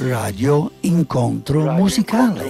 Radio Incontro Musicale.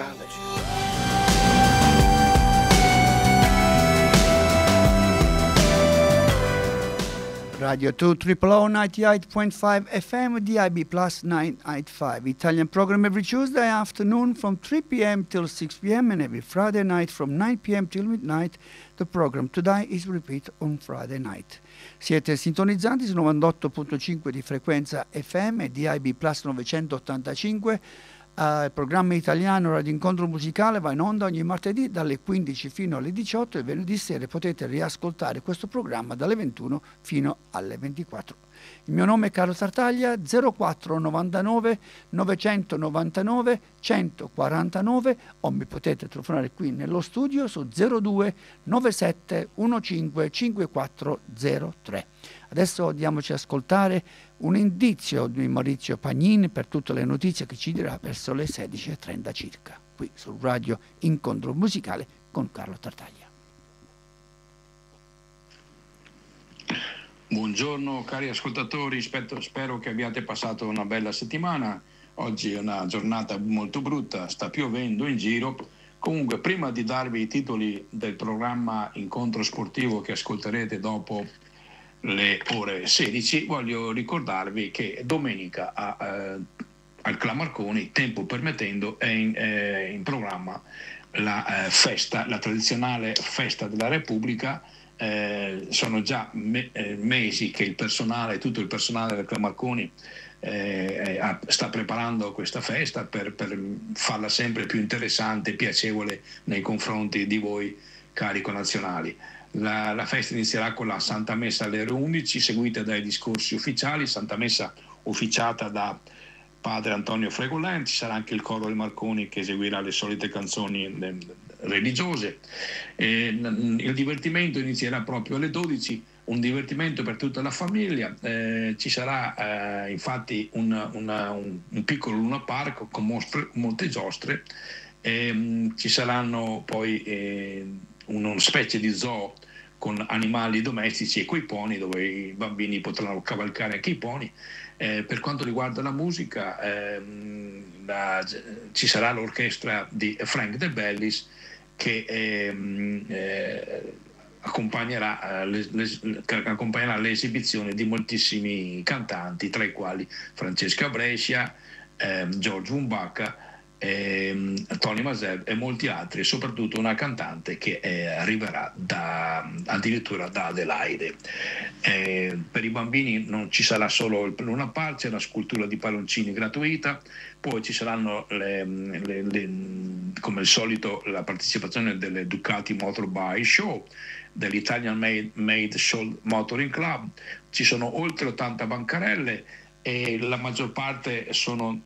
Radio 2 OOO 98.5 FM, DIB Plus 985. Italian program every Tuesday afternoon from 3 p.m. till 6 p.m. and every Friday night from 9 p.m. till midnight. The program today is repeat on Friday night. Siete sintonizzati su 98.5 di frequenza FM e DIB Plus 985. Il programma italiano Radio Incontro Musicale va in onda ogni martedì dalle 15 fino alle 18 e venerdì sera potete riascoltare questo programma dalle 21 fino alle 24. Il mio nome è Carlo Tartaglia, 0499 999 149 o mi potete telefonare qui nello studio su 02 97 15 5403. Adesso diamoci ad ascoltare un indizio di Maurizio Pagnini per tutte le notizie che ci dirà verso le 16.30 circa, qui sul Radio Incontro Musicale con Carlo Tartaglia. Buongiorno cari ascoltatori, spero che abbiate passato una bella settimana. Oggi è una giornata molto brutta, sta piovendo in giro. Comunque, prima di darvi i titoli del programma Incontro Sportivo che ascolterete dopo le ore 16, voglio ricordarvi che domenica al Clamarconi, tempo permettendo, è in programma la tradizionale festa della Repubblica. Sono già mesi che tutto il personale del Clamarconi sta preparando questa festa per farla sempre più interessante e piacevole nei confronti di voi cari connazionali. La festa inizierà con la Santa Messa alle ore 11, seguita dai discorsi ufficiali, Santa Messa ufficiata da padre Antonio Fregolin. Ci sarà anche il coro del Marconi che eseguirà le solite canzoni religiose. Il divertimento inizierà proprio alle 12, un divertimento per tutta la famiglia. Ci sarà infatti un piccolo Luna Park con molte giostre. Ci saranno poi una specie di zoo con animali domestici e quei pony dove i bambini potranno cavalcare anche i pony. Per quanto riguarda la musica, ci sarà l'orchestra di Frank De Bellis che accompagnerà l'esibizione di moltissimi cantanti, tra i quali Francesca Brescia, George Vumbacca, Tony Maseb e molti altri, e soprattutto una cantante che arriverà addirittura da Adelaide. Per i bambini non ci sarà solo il Luna Park, c'è la scultura di palloncini gratuita, poi ci saranno come al solito la partecipazione delle Ducati Motor Bike Show, dell'Italian Made Show Motoring Club. Ci sono oltre 80 bancarelle e la maggior parte sono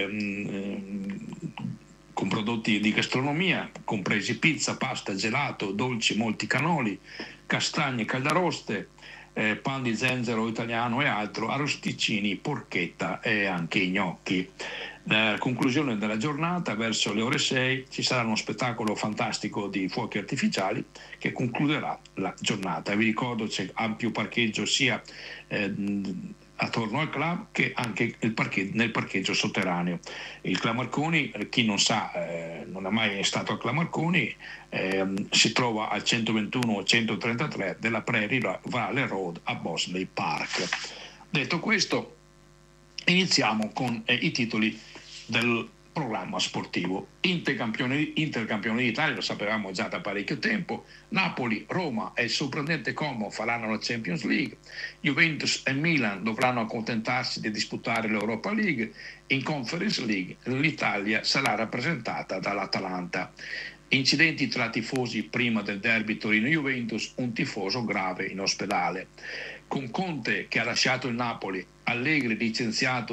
con prodotti di gastronomia, compresi pizza, pasta, gelato, dolci, molti cannoli, castagne, caldaroste, pan di zenzero italiano e altro, arrosticini, porchetta e anche i gnocchi. La conclusione della giornata, verso le ore 6, ci sarà uno spettacolo fantastico di fuochi artificiali che concluderà la giornata. Vi ricordo c'è ampio parcheggio sia attorno al club che anche nel parcheggio sotterraneo. Il Clamarconi, chi non sa, non è mai stato al Clamarconi, si trova al 121-133 della Prairie Valley Road a Bosley Park. Detto questo, iniziamo con i titoli del programma sportivo. Intercampione d'Italia, lo sapevamo già da parecchio tempo. Napoli, Roma e il sorprendente Como faranno la Champions League. Juventus e Milan dovranno accontentarsi di disputare l'Europa League. In Conference League l'Italia sarà rappresentata dall'Atalanta. Incidenti tra tifosi prima del derby Torino-Juventus, un tifoso grave in ospedale. Con Conte che ha lasciato il Napoli, Allegri licenziato